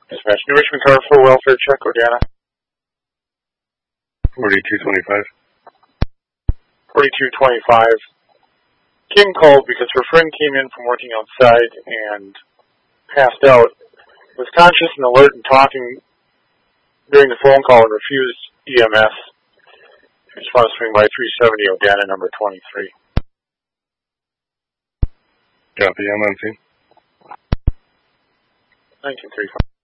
Dispatch, New Richmond car for welfare check, Odana. 4225. 4225. Kim called because her friend came in from working outside and passed out, was conscious and alert and talking during the phone call and refused EMS. I just want to swing by 370 Odana, number 23. Copy, I'm on scene. 1935.